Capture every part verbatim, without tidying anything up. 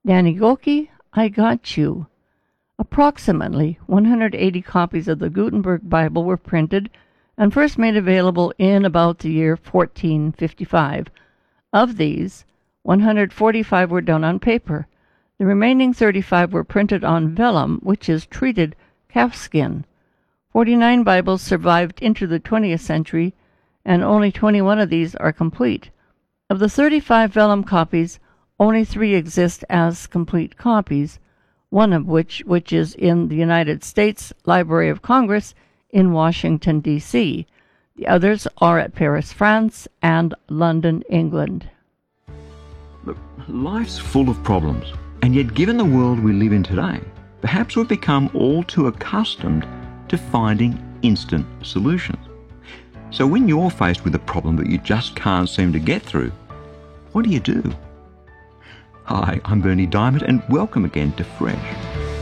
Danny Gokey, I Got You. Approximately one hundred eighty copies of the Gutenberg Bible were printed and first made available in about the year fourteen fifty-five. Of these, one hundred forty-five were done on paper. The remaining thirty-five were printed on vellum, which is treated calfskin. forty-nine Bibles survived into the twentieth century, and only twenty-one of these are complete. Of the thirty-five vellum copies, only three exist as complete copies, one of which which is in the United States Library of Congress in Washington, D C The others are at Paris, France, and London, England. Look, life's full of problems, and yet given the world we live in today, perhaps we've become all too accustomed to finding instant solutions. So when you're faced with a problem that you just can't seem to get through, what do you do? Hi, I'm Bernie Diamond, and welcome again to Fresh.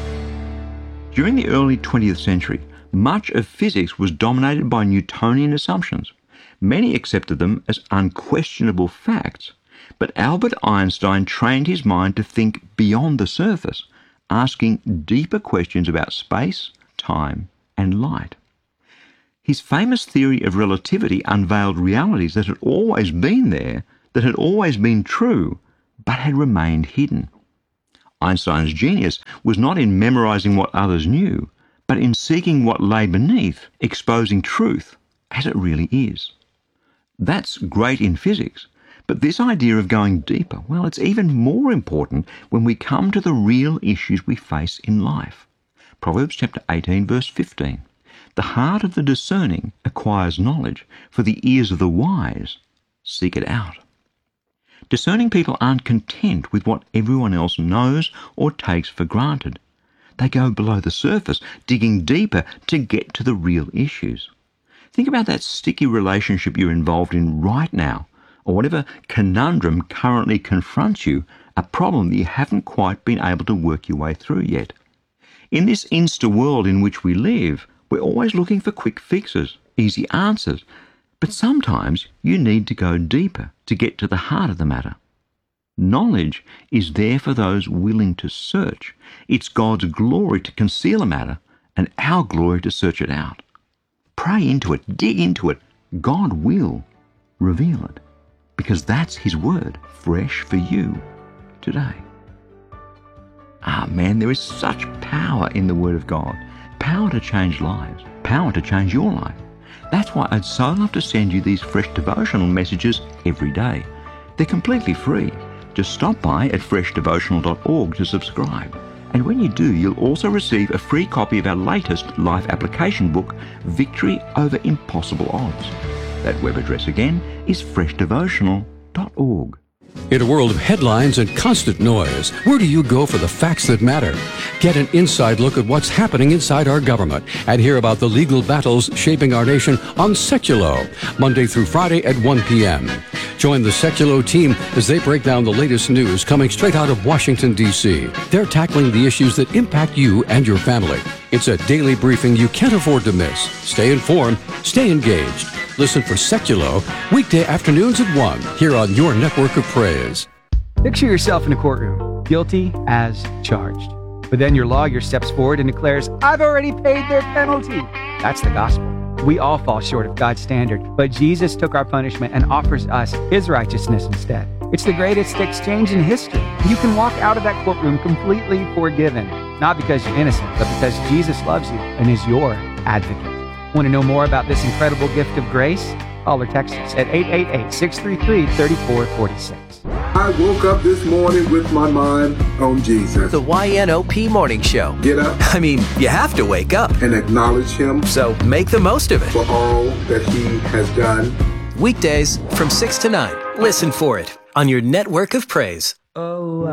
During the early twentieth century, much of physics was dominated by Newtonian assumptions. Many accepted them as unquestionable facts, but Albert Einstein trained his mind to think beyond the surface, asking deeper questions about space, time, and light. His famous theory of relativity unveiled realities that had always been there, that had always been true, but had remained hidden. Einstein's genius was not in memorizing what others knew, but in seeking what lay beneath, exposing truth as it really is. That's great in physics, but this idea of going deeper, well, it's even more important when we come to the real issues we face in life. Proverbs chapter eighteen, verse fifteen. The heart of the discerning acquires knowledge, for the ears of the wise seek it out. Discerning people aren't content with what everyone else knows or takes for granted. They go below the surface, digging deeper to get to the real issues. Think about that sticky relationship you're involved in right now, or whatever conundrum currently confronts you, a problem that you haven't quite been able to work your way through yet. In this Insta world in which we live, we're always looking for quick fixes, easy answers, but sometimes you need to go deeper to get to the heart of the matter. Knowledge is there for those willing to search. It's God's glory to conceal a matter and our glory to search it out. Pray into it, dig into it. God will reveal it, because that's His word, fresh for you today. Ah, man, there is such power in the Word of God. Power to change lives. Power to change your life. That's why I'd so love to send you these fresh devotional messages every day. They're completely free. Just stop by at fresh devotional dot org to subscribe. And when you do, you'll also receive a free copy of our latest life application book, Victory Over Impossible Odds. That web address again is fresh devotional dot org. In a world of headlines and constant noise, where do you go for the facts that matter? Get an inside look at what's happening inside our government and hear about the legal battles shaping our nation on Seculo, Monday through Friday at one p.m. Join the Seculo team as they break down the latest news coming straight out of Washington, D C They're tackling the issues that impact you and your family. It's a daily briefing you can't afford to miss. Stay informed, stay engaged. Listen for Seculo weekday afternoons at one here on your network of praise. Picture yourself in a courtroom, guilty as charged. But then your lawyer steps forward and declares, "I've already paid their penalty." That's the gospel. We all fall short of God's standard, but Jesus took our punishment and offers us His righteousness instead. It's the greatest exchange in history. You can walk out of that courtroom completely forgiven, not because you're innocent, but because Jesus loves you and is your advocate. Want to know more about this incredible gift of grace? Call or text us at eight eight eight, six three three, three four four six. I woke up this morning with my mind on Jesus. The Y N O P Morning Show. Get up. I mean, you have to wake up. And acknowledge Him. So make the most of it. For all that He has done. Weekdays from six to nine. Listen for it on your network of praise. Oh,